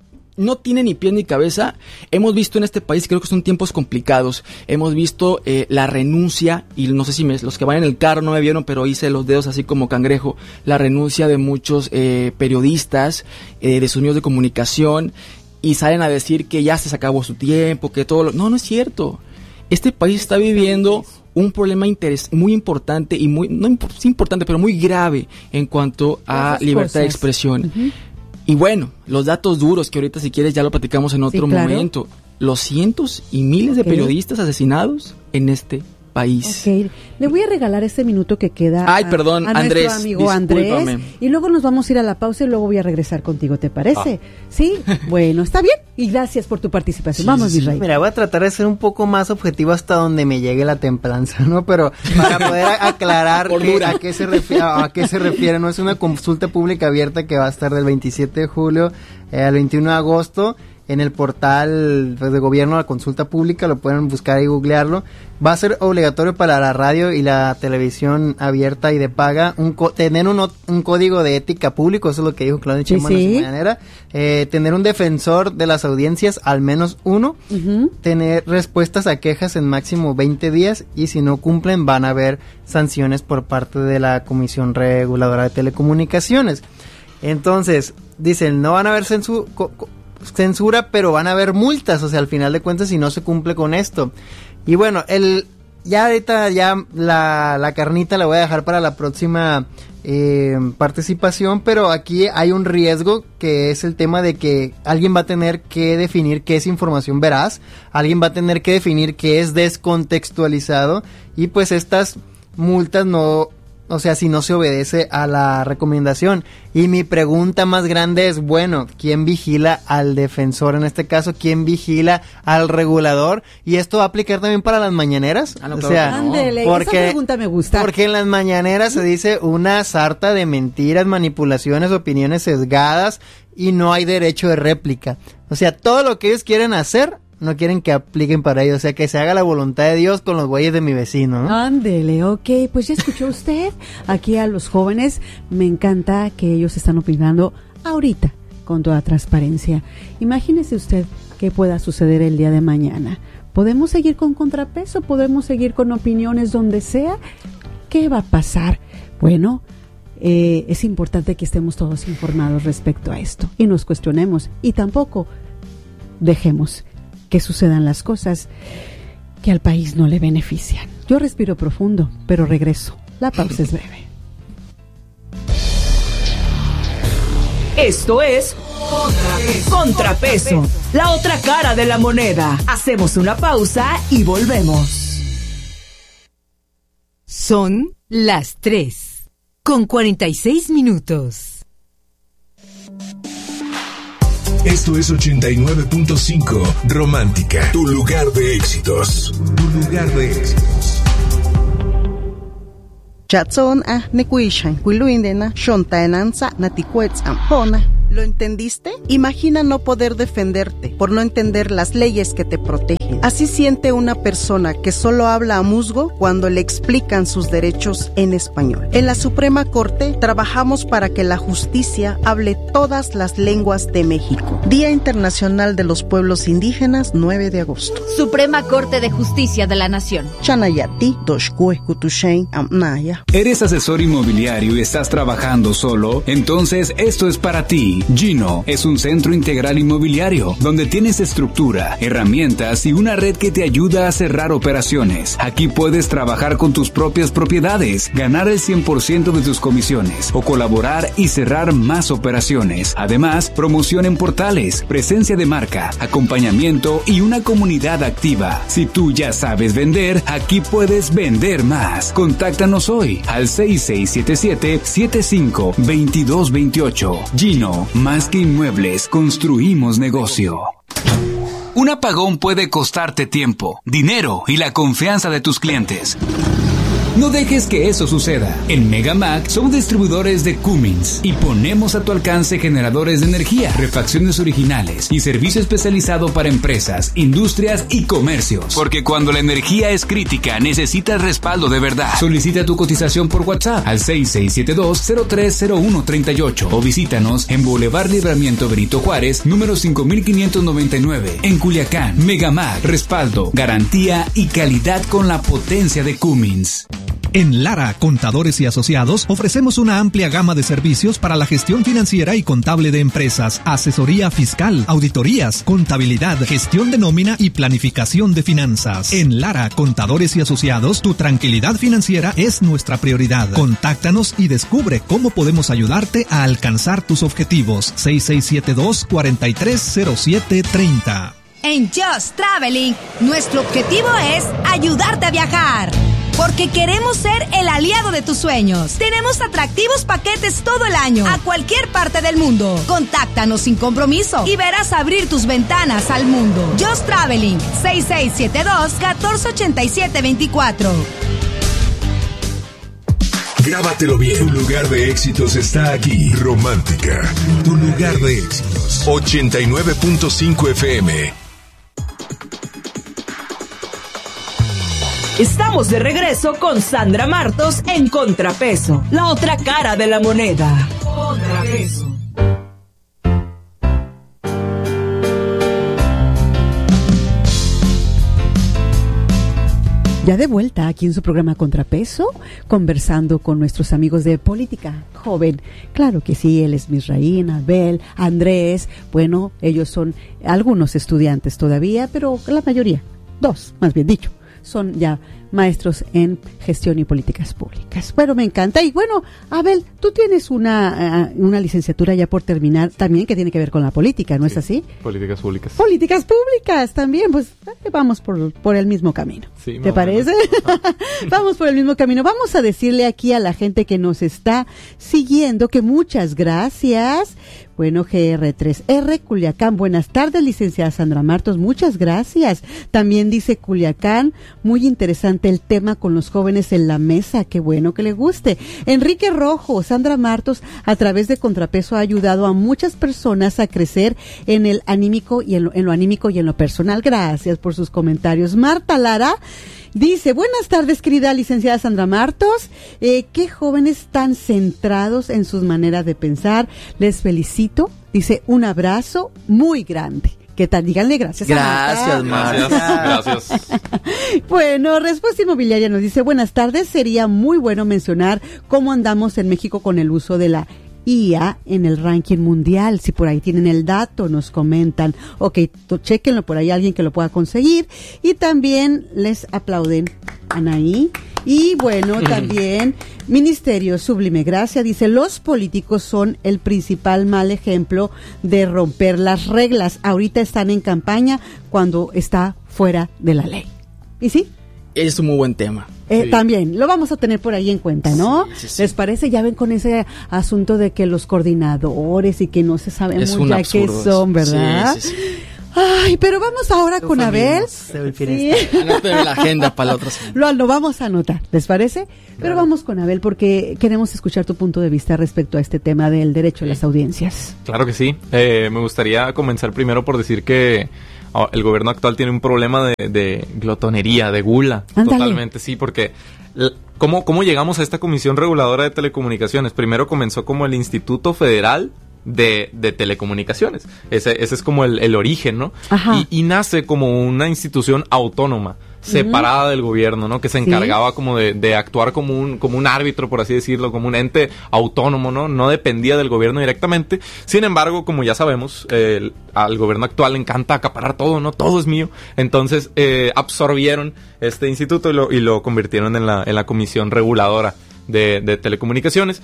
no tiene ni pie ni cabeza. Hemos visto en este país, creo que son tiempos complicados, hemos visto eh, la renuncia, y no sé si me, los que van en el carro no me vieron, pero hice los dedos así como cangrejo, la renuncia de muchos eh, periodistas, eh, de sus medios de comunicación, y salen a decir que ya se acabó su tiempo, que todo lo... No, no es cierto. Este país está viviendo un problema interes- muy importante y muy, no imp- sí importante, pero muy grave en cuanto a Esas libertad cosas. de expresión. Uh-huh. Y bueno, los datos duros que ahorita si quieres ya lo platicamos en otro sí, claro. momento. Los cientos y miles okay. de periodistas asesinados en este país. Ok, le voy a regalar este minuto que queda Ay, a, perdón, a Andrés, nuestro amigo discúlpame. Andrés. Y luego nos vamos a ir a la pausa y luego voy a regresar contigo, ¿te parece? Ah. Sí, bueno, está bien. Y gracias por tu participación. Sí, vamos, sí, Virrey. Mira, voy a tratar de ser un poco más objetivo hasta donde me llegue la templanza, ¿no? Pero para poder aclarar que, a qué se refiere, a qué se refiere, no es una consulta pública abierta que va a estar del veintisiete de julio eh, al veintiuno de agosto. En el portal pues, de gobierno, la consulta pública, lo pueden buscar y googlearlo. Va a ser obligatorio para la radio y la televisión abierta y de paga un co- tener un, un código de ética público, eso es lo que dijo Claudia Sheinbaum sí, sí. en su mañanera. Eh, tener un defensor de las audiencias, al menos uno. Uh-huh. Tener respuestas a quejas en máximo veinte días y si no cumplen van a haber sanciones por parte de la Comisión Reguladora de Telecomunicaciones. Entonces, dicen, no van a haber censu- co- co- censura, pero van a haber multas, o sea, al final de cuentas, si no se cumple con esto. Y bueno, el ya ahorita ya la, la carnita la voy a dejar para la próxima eh, participación, pero aquí hay un riesgo que es el tema de que alguien va a tener que definir qué es información veraz, alguien va a tener que definir qué es descontextualizado y pues estas multas no... O sea, si no se obedece a la recomendación. Y mi pregunta más grande es, bueno, ¿quién vigila al defensor en este caso? ¿Quién vigila al regulador? ¿Y esto va a aplicar también para las mañaneras? Ah, no, o claro sea, que no. Ándele, porque, esa pregunta me gusta. Porque en las mañaneras se dice una sarta de mentiras, manipulaciones, opiniones sesgadas y no hay derecho de réplica. O sea, todo lo que ellos quieren hacer... no quieren que apliquen para ellos, o sea, que se haga la voluntad de Dios con los güeyes de mi vecino, ¿no? Ándele, ok, pues ya escuchó usted aquí a los jóvenes, me encanta que ellos están opinando ahorita con toda transparencia. Imagínese usted qué pueda suceder el día de mañana. ¿Podemos seguir con contrapeso? ¿Podemos seguir con opiniones donde sea? ¿Qué va a pasar? Bueno, eh, es importante que estemos todos informados respecto a esto y nos cuestionemos y tampoco dejemos que sucedan las cosas que al país no le benefician. Yo respiro profundo, pero regreso. La pausa es breve. Esto es Contrapeso. Contrapeso, la otra cara de la moneda. Hacemos una pausa y volvemos. Son las tres, con cuarenta y seis minutos. Esto es ochenta y nueve punto cinco Romántica, tu lugar de éxitos. Tu lugar de éxitos. Chatson a nekuishan kuiluindena shontaenanza natikuets ampona. ¿Lo entendiste? Imagina no poder defenderte por no entender las leyes que te protegen. Así siente una persona que solo habla a musgo cuando le explican sus derechos en español. En la Suprema Corte trabajamos para que la justicia hable todas las lenguas de México. Día Internacional de los Pueblos Indígenas, nueve de agosto. Suprema Corte de Justicia de la Nación. Chanayati, Doshkue, Kutushain, Amnaya. ¿Eres asesor inmobiliario y estás trabajando solo? Entonces esto es para ti. Gino es un centro integral inmobiliario donde tienes estructura, herramientas y una red que te ayuda a cerrar operaciones. Aquí puedes trabajar con tus propias propiedades, ganar el cien por ciento de tus comisiones o colaborar y cerrar más operaciones. Además, promoción en portales, presencia de marca, acompañamiento y una comunidad activa. Si tú ya sabes vender, aquí puedes vender más. Contáctanos hoy al seis seis siete siete, siete cinco dos dos dos ocho. Gino, más que inmuebles, construimos negocio. Un apagón puede costarte tiempo, dinero y la confianza de tus clientes. No dejes que eso suceda. En Megamac somos distribuidores de Cummins y ponemos a tu alcance generadores de energía, refacciones originales y servicio especializado para empresas, industrias y comercios. Porque cuando la energía es crítica, necesitas respaldo de verdad. Solicita tu cotización por WhatsApp al seis seis siete dos, cero tres cero uno tres ocho o visítanos en Boulevard Libramiento Benito Juárez, número cinco mil quinientos noventa y nueve, en Culiacán. Megamac, respaldo, garantía y calidad con la potencia de Cummins. En Lara, Contadores y Asociados, ofrecemos una amplia gama de servicios para la gestión financiera y contable de empresas, asesoría fiscal, auditorías, contabilidad, gestión de nómina y planificación de finanzas. En Lara, Contadores y Asociados, tu tranquilidad financiera es nuestra prioridad. Contáctanos y descubre cómo podemos ayudarte a alcanzar tus objetivos. seis seis siete dos, cuatro tres cero siete tres cero. En Just Traveling, nuestro objetivo es ayudarte a viajar. Porque queremos ser el aliado de tus sueños. Tenemos atractivos paquetes todo el año, a cualquier parte del mundo. Contáctanos sin compromiso y verás abrir tus ventanas al mundo. Just Traveling, seis seis siete dos, uno cuatro ocho siete dos cuatro. Grábatelo bien. Tu lugar de éxitos está aquí. Romántica, tu lugar de éxitos. ochenta y nueve punto cinco F M. Estamos de regreso con Sandra Martos en Contrapeso, la otra cara de la moneda. Contrapeso. Ya de vuelta aquí en su programa Contrapeso, conversando con nuestros amigos de Política Joven. Claro que sí, él es Misraín, Abel, Andrés. Bueno, ellos son algunos estudiantes todavía, pero la mayoría, dos, más bien dicho, son ya maestros en gestión y políticas públicas. Bueno, me encanta. Y bueno, Abel, tú tienes una, uh, una licenciatura ya por terminar también que tiene que ver con la política, ¿no sí, es así? Políticas públicas. Políticas públicas también, pues vamos por, por el mismo camino. Sí, ¿te parece? Vamos por el mismo camino. Vamos a decirle aquí a la gente que nos está siguiendo que muchas gracias. Bueno, G R tres R, Culiacán, buenas tardes, licenciada Sandra Martos, muchas gracias. También dice Culiacán, muy interesante el tema con los jóvenes en la mesa, qué bueno que le guste. Enrique Rojo, Sandra Martos, a través de Contrapeso ha ayudado a muchas personas a crecer en el anímico y en lo, en lo anímico y en lo personal. Gracias por sus comentarios. Marta Lara dice, buenas tardes, querida licenciada Sandra Martos, eh, qué jóvenes tan centrados en sus maneras de pensar, les felicito. Dice, un abrazo muy grande. ¿Qué tal? Díganle gracias. Gracias, Marta. Gracias, gracias. Bueno, Respuesta Inmobiliaria nos dice, buenas tardes, sería muy bueno mencionar cómo andamos en México con el uso de la I A en el ranking mundial. Si por ahí tienen el dato, nos comentan. Ok, chequenlo por ahí, alguien que lo pueda conseguir. Y también les aplauden, Anaí. Y bueno, también Ministerio Sublime Gracia dice, los políticos son el principal mal ejemplo de romper las reglas. Ahorita están en campaña cuando está fuera de la ley. ¿Y sí? Es un muy buen tema. Eh, sí. También, lo vamos a tener por ahí en cuenta, ¿no? Sí, sí, sí. ¿Les parece? Ya ven con ese asunto de que los coordinadores y que no se sabe es muy ya qué son, ¿verdad? Sí, sí, sí. Ay, pero vamos ahora con Abel. Sí. Anóteme la agenda para la otra semana. Lo, lo vamos a anotar, ¿les parece? Claro. Pero vamos con Abel porque queremos escuchar tu punto de vista respecto a este tema del derecho a las audiencias. Claro que sí. Eh, me gustaría comenzar primero por decir que oh, el gobierno actual tiene un problema de, de glotonería, de gula. Ándale. Totalmente, sí, porque ¿cómo, ¿cómo llegamos a esta Comisión Reguladora de Telecomunicaciones? Primero comenzó como el Instituto Federal De, de telecomunicaciones. Ese, ese es como el, el origen, ¿no? Y, y nace como una institución autónoma, separada uh-huh. del gobierno, ¿no? Que se encargaba ¿Sí? como de, de actuar como un, como un árbitro, por así decirlo, como un ente autónomo, ¿no? No dependía del gobierno directamente. Sin embargo, como ya sabemos, eh, al gobierno actual le encanta acaparar todo, ¿no? Todo es mío. Entonces, eh, absorbieron este instituto y lo, y lo convirtieron en la, en la Comisión Reguladora de, de Telecomunicaciones.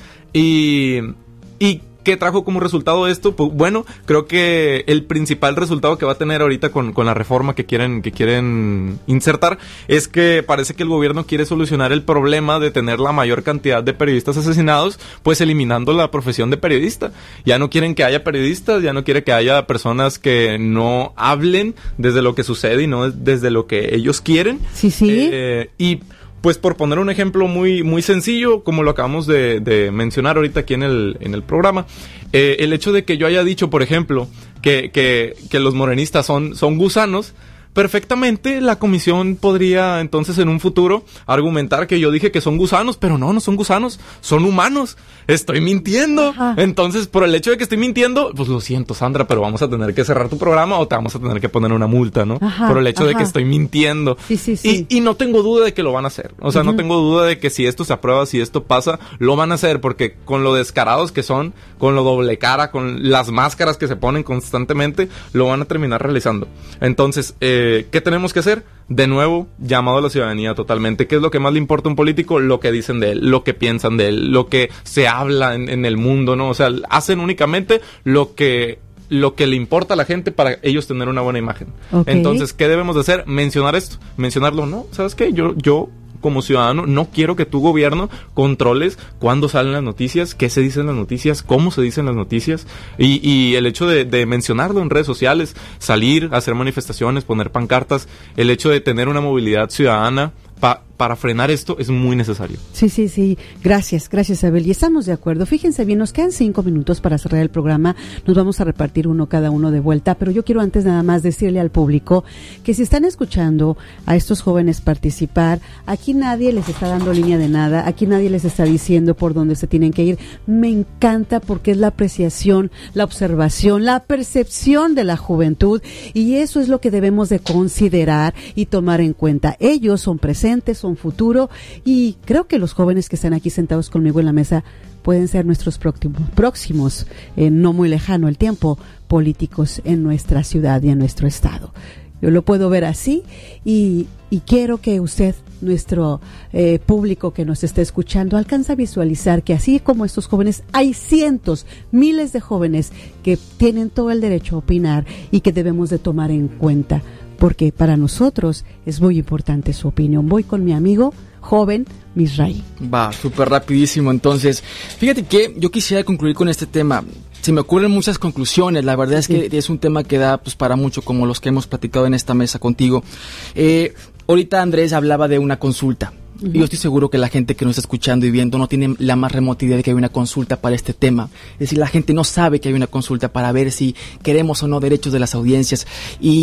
Y, y ¿qué trajo como resultado esto? Pues bueno, creo que el principal resultado que va a tener ahorita con, con la reforma que quieren, que quieren insertar es que parece que el gobierno quiere solucionar el problema de tener la mayor cantidad de periodistas asesinados, pues eliminando la profesión de periodista. Ya no quieren que haya periodistas, ya no quiere que haya personas que no hablen desde lo que sucede y no desde lo que ellos quieren. Sí, sí. Eh, y pues por poner un ejemplo muy muy sencillo, como lo acabamos de, de mencionar ahorita aquí en el en el programa, eh, el hecho de que yo haya dicho, por ejemplo, que que, que los morenistas son son gusanos, perfectamente la comisión podría entonces en un futuro argumentar que yo dije que son gusanos, pero no, no son gusanos, son humanos. Estoy mintiendo. Ajá. Entonces, por el hecho de que estoy mintiendo, pues lo siento, Sandra, pero vamos a tener que cerrar tu programa o te vamos a tener que poner una multa, ¿no? Ajá, por el hecho ajá. de que estoy mintiendo. Sí, sí, sí. Y, y no tengo duda de que lo van a hacer. O sea, uh-huh. no tengo duda de que si esto se aprueba, si esto pasa, lo van a hacer, porque con lo descarados que son, con lo doble cara, con las máscaras que se ponen constantemente, lo van a terminar realizando. Entonces, eh, ¿qué tenemos que hacer? De nuevo, llamado a la ciudadanía totalmente. ¿Qué es lo que más le importa a un político? Lo que dicen de él, lo que piensan de él, lo que se habla en, en el mundo, ¿no? O sea, hacen únicamente lo que lo que le importa a la gente para ellos tener una buena imagen. Okay. Entonces, ¿qué debemos de hacer? Mencionar esto. Mencionarlo, ¿no? ¿Sabes qué? Yo, yo como ciudadano, no quiero que tu gobierno controles cuándo salen las noticias, qué se dicen las noticias, cómo se dicen las noticias, y, y el hecho de, de mencionarlo en redes sociales, salir, hacer manifestaciones, poner pancartas, el hecho de tener una movilidad ciudadana pa, para frenar esto es muy necesario. Sí, sí, sí. Gracias, gracias, Abel. Y estamos de acuerdo. Fíjense bien, nos quedan cinco minutos para cerrar el programa. Nos vamos a repartir uno cada uno de vuelta, pero yo quiero antes nada más decirle al público que si están escuchando a estos jóvenes participar, aquí nadie les está dando línea de nada, aquí nadie les está diciendo por dónde se tienen que ir. Me encanta porque es la apreciación, la observación, la percepción de la juventud, y eso es lo que debemos de considerar y tomar en cuenta. Ellos son presentes, son futuro, y creo que los jóvenes que están aquí sentados conmigo en la mesa pueden ser nuestros próximos, próximos eh, no muy lejano el tiempo, políticos en nuestra ciudad y en nuestro estado. Yo lo puedo ver así, y, y quiero que usted, nuestro eh, público que nos está escuchando, alcanza a visualizar que así como estos jóvenes, hay cientos, miles de jóvenes que tienen todo el derecho a opinar y que debemos de tomar en cuenta, porque para nosotros es muy importante su opinión. Voy con mi amigo joven Misraí. Va, súper rapidísimo. Entonces, fíjate que yo quisiera concluir con este tema. Se me ocurren muchas conclusiones. La verdad es que sí. es un tema que da pues para mucho, como los que hemos platicado en esta mesa contigo. Eh, ahorita Andrés hablaba de una consulta. Uh-huh. Y yo estoy seguro que la gente que nos está escuchando y viendo no tiene la más remota idea de que hay una consulta para este tema. Es decir, la gente no sabe que hay una consulta para ver si queremos o no derechos de las audiencias. Y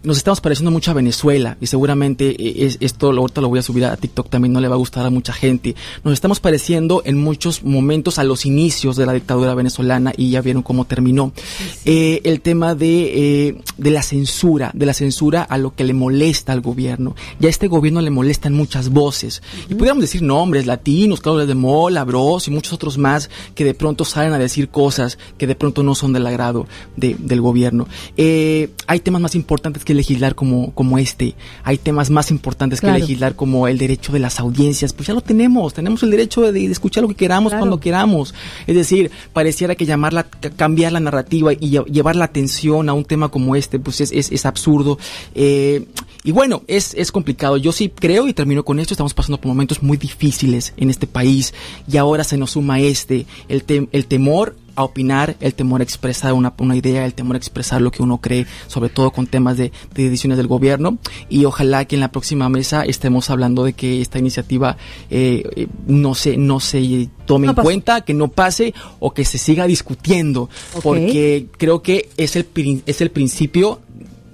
nos estamos pareciendo mucho a Venezuela y seguramente es, esto lo, ahorita lo voy a subir a TikTok también, no le va a gustar a mucha gente. Nos estamos pareciendo en muchos momentos a los inicios de la dictadura venezolana y ya vieron cómo terminó. Sí. Eh, el tema de, eh, de la censura, de la censura a lo que le molesta al gobierno. Ya a este gobierno le molestan muchas voces. Uh-huh. Y podríamos decir nombres latinos, Claudio de Mola, Bros y muchos otros más que de pronto salen a decir cosas que de pronto no son del agrado de, del gobierno. Eh, hay temas más importantes que legislar como, como este, hay temas más importantes claro. que legislar como el derecho de las audiencias, pues ya lo tenemos, tenemos el derecho de, de escuchar lo que queramos claro. cuando queramos, es decir, pareciera que llamarla, cambiar la narrativa y llevar la atención a un tema como este, pues es, es, es absurdo, eh, y bueno, es, es complicado, yo sí creo y termino con esto, estamos pasando por momentos muy difíciles en este país y ahora se nos suma este, el, te, el temor a opinar, el temor a expresar una, una idea, el temor a expresar lo que uno cree, sobre todo con temas de, de decisiones del gobierno, y ojalá que en la próxima mesa estemos hablando de que esta iniciativa eh, no se no se tome no en cuenta, que no pase o que se siga discutiendo, okay. porque creo que es el es el principio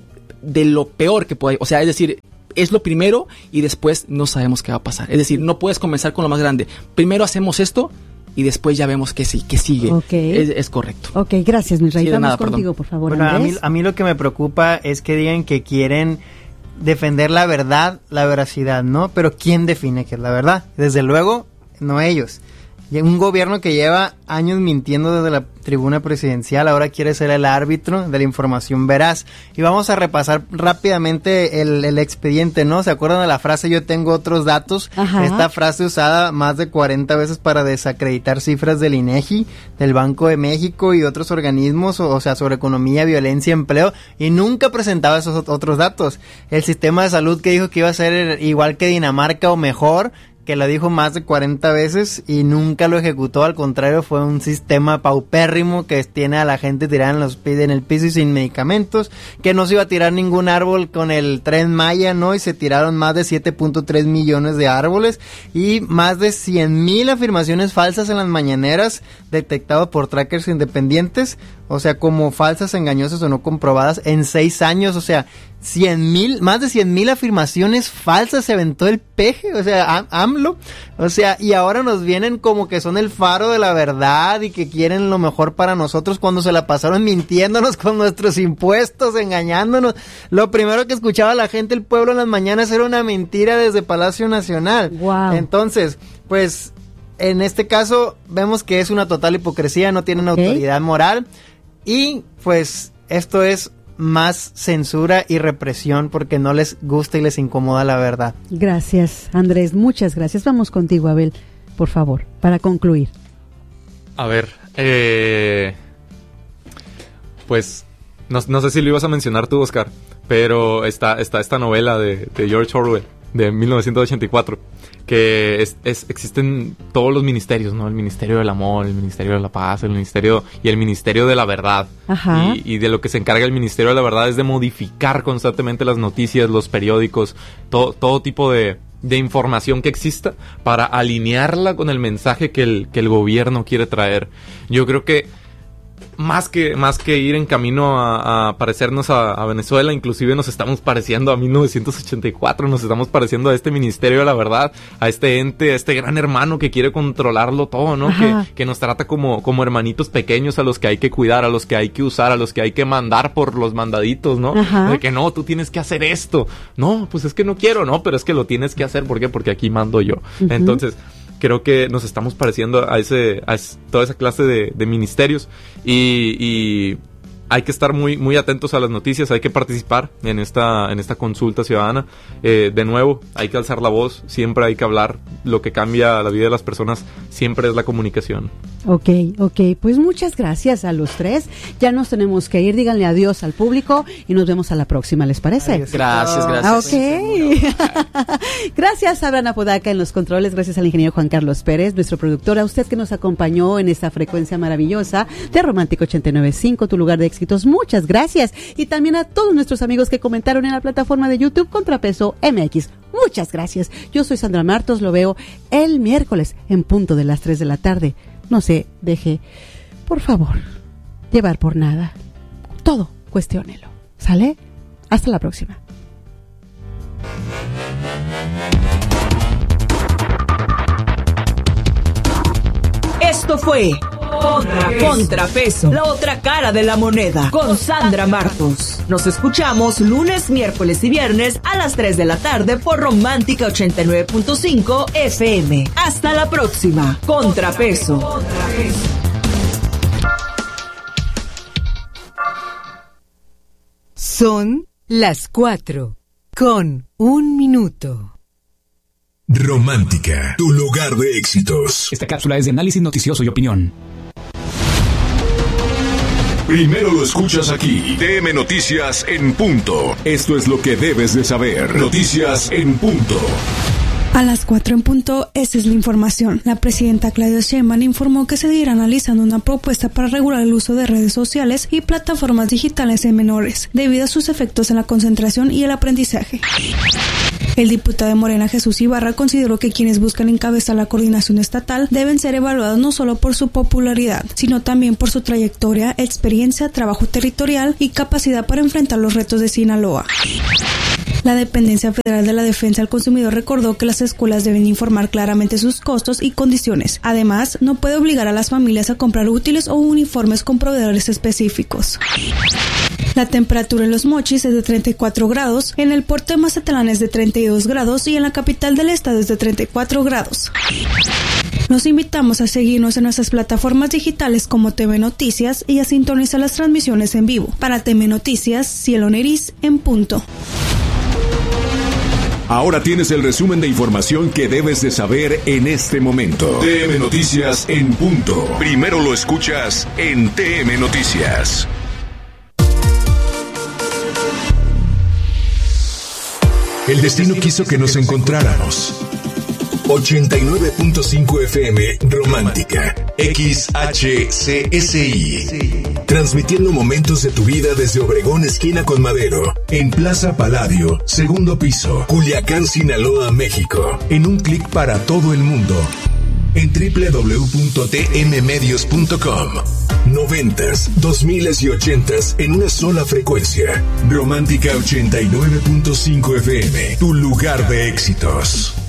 de lo peor que puede, o sea, es decir, es lo primero y después no sabemos qué va a pasar, es decir, no puedes comenzar con lo más grande, primero hacemos esto y después ya vemos que sí, que sigue. Okay. Es, es correcto. Ok, gracias, mi rey. Sí, Vamos nada, contigo, perdón. por favor, bueno, Andrés. A mí, a mí lo que me preocupa es que digan que quieren defender la verdad, la veracidad, ¿no? Pero ¿quién define qué es la verdad? Desde luego, no ellos. Un gobierno que lleva años mintiendo desde la tribuna presidencial, ahora quiere ser el árbitro de la información veraz. Y vamos a repasar rápidamente el, el expediente, ¿no? ¿Se acuerdan de la frase yo tengo otros datos? Ajá. Esta frase usada más de cuarenta veces para desacreditar cifras del INEGI, del Banco de México y otros organismos, o, o sea, sobre economía, violencia, empleo, y nunca presentaba esos otros datos. El sistema de salud que dijo que iba a ser igual que Dinamarca o mejor, que lo dijo más de cuarenta veces y nunca lo ejecutó, al contrario, fue un sistema paupérrimo que tiene a la gente tirada en, los, en el piso y sin medicamentos, que no se iba a tirar ningún árbol con el Tren Maya, ¿no? Y se tiraron más de siete punto tres millones de árboles y más de cien mil afirmaciones falsas en las mañaneras detectado por trackers independientes, o sea, como falsas, engañosas o no comprobadas en seis años, o sea, cien mil, más de cien mil afirmaciones falsas se aventó el peje, o sea, AMLO, o sea, y ahora nos vienen como que son el faro de la verdad y que quieren lo mejor para nosotros cuando se la pasaron mintiéndonos con nuestros impuestos, engañándonos. Lo primero que escuchaba la gente, el pueblo en las mañanas, era una mentira desde Palacio Nacional. Wow. Entonces, pues, en este caso, vemos que es una total hipocresía, no tienen okay. autoridad moral y, pues, esto es más censura y represión porque no les gusta y les incomoda la verdad. Gracias, Andrés, muchas gracias. Vamos contigo, Abel, por favor, para concluir. A ver, eh, pues no, no sé si lo ibas a mencionar tú, Oscar, pero está, está esta novela de, de George Orwell de mil novecientos ochenta y cuatro, que es, es, existen todos los ministerios, ¿no? El Ministerio del Amor, el Ministerio de la Paz, el Ministerio y el Ministerio de la Verdad. Ajá. Y, y de lo que se encarga el Ministerio de la Verdad es de modificar constantemente las noticias, los periódicos, todo, todo tipo de, de información que exista para alinearla con el mensaje que el, que el gobierno quiere traer. Yo creo que Más que, más que ir en camino a, a parecernos a, a Venezuela, inclusive nos estamos pareciendo a mil novecientos ochenta y cuatro, nos estamos pareciendo a este Ministerio de la Verdad, a este ente, a este gran hermano que quiere controlarlo todo, ¿no? Que, que nos trata como, como hermanitos pequeños a los que hay que cuidar, a los que hay que usar, a los que hay que mandar por los mandaditos, ¿no? Ajá. De que no, tú tienes que hacer esto. No, pues es que no quiero, ¿no? Pero es que lo tienes que hacer. ¿Por qué? Porque aquí mando yo. Uh-huh. Entonces, creo que nos estamos pareciendo a ese a ese, toda esa clase de, de ministerios y, y hay que estar muy muy atentos a las noticias, hay que participar en esta en esta consulta ciudadana. Eh, de nuevo, hay que alzar la voz, siempre hay que hablar. Lo que cambia la vida de las personas siempre es la comunicación. Ok, ok, pues muchas gracias a los tres. Ya nos tenemos que ir, díganle adiós al público y nos vemos a la próxima, ¿les parece? Adiós. Gracias, gracias. Ok. Gracias a Abraham Apodaca en los controles, gracias al ingeniero Juan Carlos Pérez, nuestro productor, a usted que nos acompañó en esta frecuencia maravillosa de Romántico ochenta y nueve punto cinco, tu lugar de éxitos. Muchas gracias. Y también a todos nuestros amigos que comentaron en la plataforma de YouTube Contrapeso M X. Muchas gracias. Yo soy Sandra Martos, lo veo el miércoles en punto de las tres de la tarde. No se deje, por favor, llevar por nada. Todo, cuestiónelo. ¿Sale? Hasta la próxima. Esto fue Contrapeso. Contrapeso, la otra cara de la moneda, con Sandra Martos. Nos escuchamos lunes, miércoles y viernes a las tres de la tarde por Romántica ochenta y nueve punto cinco F M. Hasta la próxima. Contrapeso. Contrapeso. Son las cuatro con un minuto. Romántica, tu lugar de éxitos. Esta cápsula es de análisis noticioso y opinión. Primero lo escuchas aquí. T M Noticias en punto. Esto es lo que debes de saber. Noticias en punto. A las cuatro en punto, esta es la información. La presidenta Claudia Sheinbaum informó que se irá analizando una propuesta para regular el uso de redes sociales y plataformas digitales en menores, debido a sus efectos en la concentración y el aprendizaje. El diputado de Morena, Jesús Ibarra, consideró que quienes buscan encabezar la coordinación estatal deben ser evaluados no solo por su popularidad, sino también por su trayectoria, experiencia, trabajo territorial y capacidad para enfrentar los retos de Sinaloa. La Dependencia Federal de la Defensa del Consumidor recordó que las escuelas deben informar claramente sus costos y condiciones. Además, no puede obligar a las familias a comprar útiles o uniformes con proveedores específicos. La temperatura en Los Mochis es de treinta y cuatro grados, en el puerto de Mazatlán es de treinta y dos grados y en la capital del estado es de treinta y cuatro grados. Los invitamos a seguirnos en nuestras plataformas digitales como T V Noticias y a sintonizar las transmisiones en vivo. Para T V Noticias, Cielo Neris en punto. Ahora tienes el resumen de información que debes de saber en este momento. T M Noticias en punto. Primero lo escuchas en T M Noticias. El destino quiso que nos encontráramos. ochenta y nueve punto cinco F M Romántica, X H C S I, transmitiendo momentos de tu vida desde Obregón esquina con Madero, en Plaza Paladio, segundo piso, Culiacán, Sinaloa, México, en un clic para todo el mundo, en doble u doble u doble u punto t m medios punto com. Noventas, dos miles y ochentas en una sola frecuencia. Romántica ochenta y nueve punto cinco F M, tu lugar de éxitos.